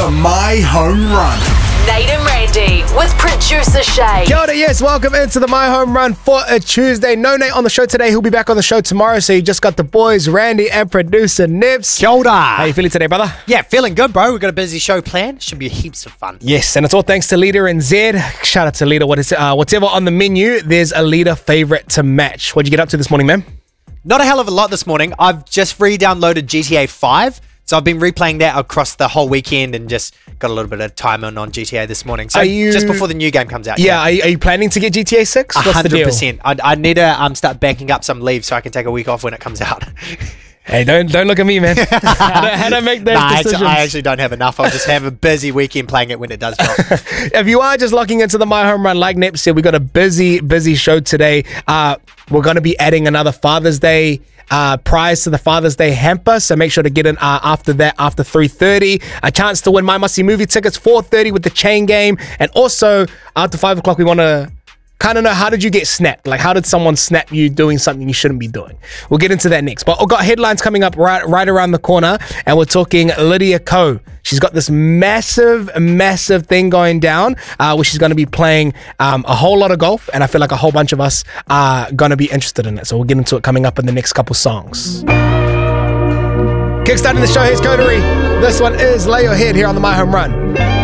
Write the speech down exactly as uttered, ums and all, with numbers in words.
The My Home Run. Nate and Randy with producer Shay. Kia ora, yes, welcome into the My Home Run for a Tuesday. No Nate on the show today. He'll be back on the show tomorrow. So you just got the boys, Randy and producer Nips. Kia ora. How you feeling today, brother? Yeah, feeling good, bro. We've got a busy show planned. Should be heaps of fun. Yes, and it's all thanks to Leader and Zed. Shout out to Leader. What is uh, whatever on the menu, there's a Leader favorite to match. What'd you get up to this morning, man? Not a hell of a lot this morning. I've just re-downloaded G T A five. So I've been replaying that across the whole weekend and just got a little bit of time on, on G T A this morning. So you, just before the new game comes out. Yeah, yeah. Are, you, are you planning to get G T A six? What's the deal? one hundred percent. I, I need to um, start banking up some leave so I can take a week off when it comes out. Hey, don't don't look at me, man. how, do, how do I make those nah, decisions? Actually, I actually don't have enough. I'll just have a busy weekend playing it when it does drop. If you are just locking into the My Home Run, like Nip said, we got a busy, busy show today. Uh, we're going to be adding another Father's Day Uh, prize to the Father's Day hamper, so make sure to get in uh, after that, after three thirty. A chance to win My Musty movie tickets, four thirty with the chain game, and also after five o'clock we want to kind of know, how did you get snapped? Like, how did someone snap you doing something you shouldn't be doing? We'll get into that next, but we've got headlines coming up right right around the corner, and we're talking Lydia Ko. She's got this massive, massive thing going down uh, where she's going to be playing um, a whole lot of golf, and I feel like a whole bunch of us are going to be interested in it. So we'll get into it coming up in the next couple songs. Kickstarting the show, here's Coterie. This one is Lay Your Head here on the My Home Run.